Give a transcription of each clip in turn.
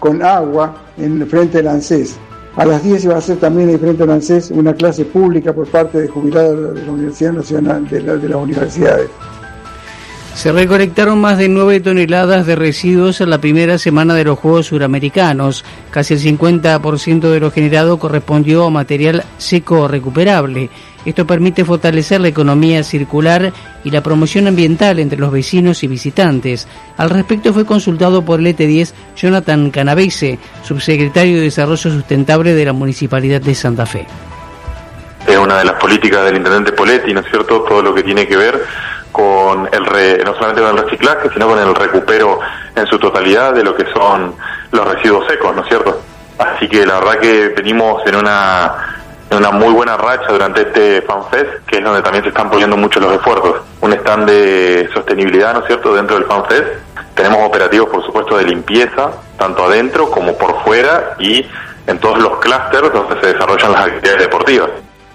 con agua en frente del ANSES. A las 10 se va a hacer también en frente al ANSES una clase pública por parte de jubilados de la Universidad Nacional, de las universidades. Se recolectaron más de 9 toneladas de residuos en la primera semana de los Juegos Suramericanos. Casi el 50% de lo generado correspondió a material seco recuperable. Esto permite fortalecer la economía circular y la promoción ambiental entre los vecinos y visitantes. Al respecto fue consultado por el ET10 Jonathan Canavese, subsecretario de Desarrollo Sustentable de la Municipalidad de Santa Fe. Es una de las políticas del intendente Poletti, ¿no es cierto?, todo lo que tiene que ver con no solamente con el reciclaje, sino con el recupero en su totalidad de lo que son los residuos secos, ¿no es cierto? Así que la verdad que venimos en una muy buena racha durante este FanFest, que es donde también se están poniendo muchos los esfuerzos. Un stand de sostenibilidad, ¿no es cierto?, dentro del FanFest. Tenemos operativos, por supuesto, de limpieza, tanto adentro como por fuera y en todos los clústeres donde se desarrollan las actividades deportivas.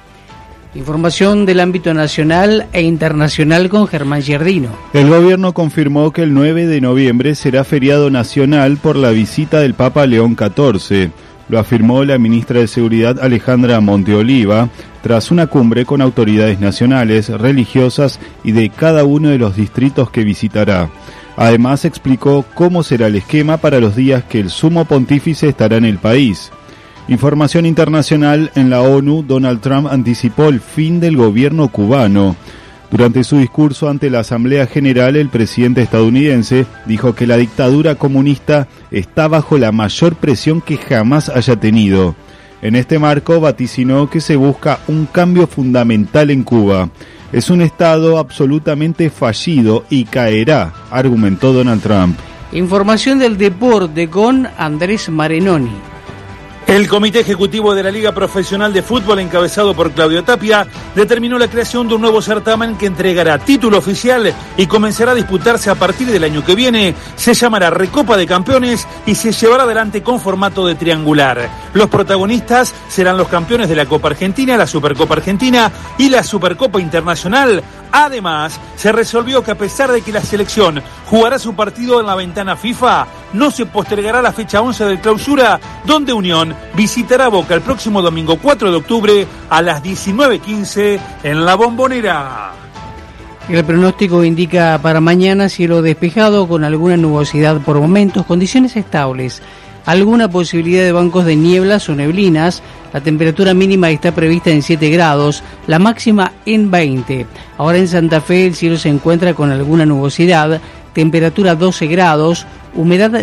Información del ámbito nacional e internacional con Germán Giardino. El gobierno confirmó que el 9 de noviembre será feriado nacional por la visita del Papa León XIV. Lo afirmó la ministra de Seguridad Alejandra Monteoliva tras una cumbre con autoridades nacionales, religiosas y de cada uno de los distritos que visitará. Además explicó cómo será el esquema para los días que el sumo pontífice estará en el país. Información internacional: en la ONU, Donald Trump anticipó el fin del gobierno cubano. Durante su discurso ante la Asamblea General, el presidente estadounidense dijo que la dictadura comunista está bajo la mayor presión que jamás haya tenido. En este marco, vaticinó que se busca un cambio fundamental en Cuba. Es un estado absolutamente fallido y caerá, argumentó Donald Trump. Información del deporte con Andrés Marenoni. El Comité Ejecutivo de la Liga Profesional de Fútbol, encabezado por Claudio Tapia, determinó la creación de un nuevo certamen que entregará título oficial y comenzará a disputarse a partir del año que viene. Se llamará Recopa de Campeones y se llevará adelante con formato de triangular. Los protagonistas serán los campeones de la Copa Argentina, la Supercopa Argentina y la Supercopa Internacional. Además, se resolvió que a pesar de que la selección jugará su partido en la ventana FIFA, no se postergará la fecha 11 del Clausura, donde Unión visitará Boca el próximo domingo 4 de octubre a las 19:15 en La Bombonera. El pronóstico indica para mañana cielo despejado con alguna nubosidad por momentos, condiciones estables, alguna posibilidad de bancos de nieblas o neblinas. La temperatura mínima está prevista en 7 grados, la máxima en 20. Ahora en Santa Fe el cielo se encuentra con alguna nubosidad, temperatura 12 grados, humedad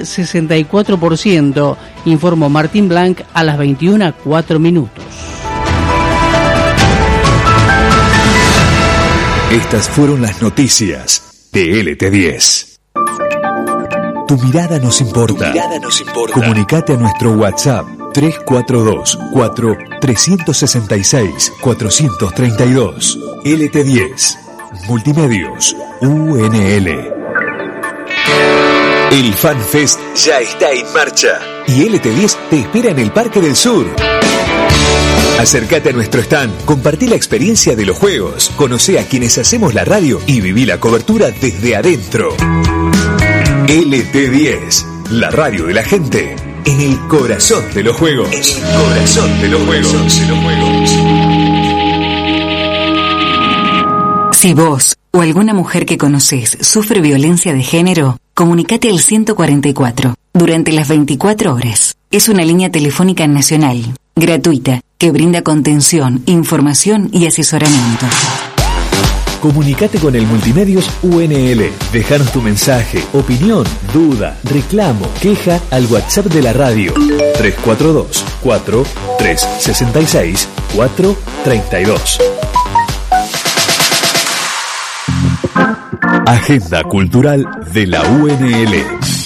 64%, informó Martín Blanc a las 21:04. Estas fueron las noticias de LT10. Tu mirada nos importa. Comunicate a nuestro WhatsApp 342-366-432. LT10. Multimedios UNL. El FanFest ya está en marcha y LT10 te espera en el Parque del Sur. Acércate a nuestro stand, compartí la experiencia de los juegos, conocé a quienes hacemos la radio y viví la cobertura desde adentro. LT10, la radio de la gente, en el corazón de los juegos. Si vos o alguna mujer que conocés sufre violencia de género, comunicate al 144 durante las 24 horas. Es una línea telefónica nacional, gratuita, que brinda contención, información y asesoramiento. Comunicate con el Multimedios UNL. Dejanos tu mensaje, opinión, duda, reclamo, queja al WhatsApp de la radio 342-4366-432. Agenda Cultural de la UNL.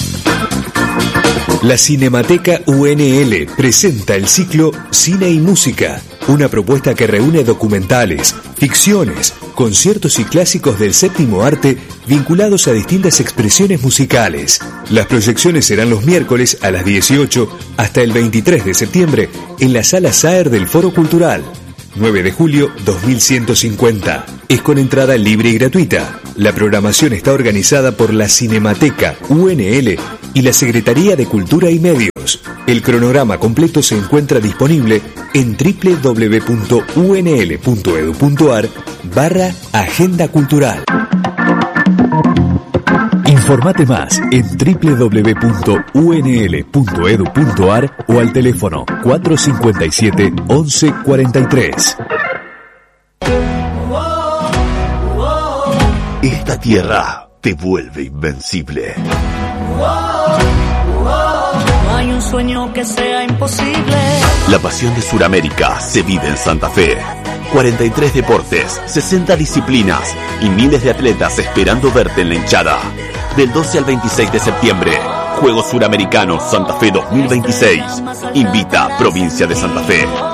La Cinemateca UNL presenta el ciclo Cine y Música, una propuesta que reúne documentales, ficciones, conciertos y clásicos del séptimo arte vinculados a distintas expresiones musicales. Las proyecciones serán los miércoles a las 18 hasta el 23 de septiembre en la Sala Saer del Foro Cultural. 9 de julio 2150. Es con entrada libre y gratuita. La programación está organizada por la Cinemateca UNL y la Secretaría de Cultura y Medios. El cronograma completo se encuentra disponible en www.unl.edu.ar/agenda cultural. Informate más en www.unl.edu.ar o al teléfono 457 1143. Esta tierra te vuelve invencible. No hay un sueño que sea imposible. La pasión de Sudamérica se vive en Santa Fe. 43 deportes, 60 disciplinas y miles de atletas esperando verte en la hinchada. Del 12 al 26 de septiembre, Juegos Suramericanos Santa Fe 2026. Invita Provincia de Santa Fe.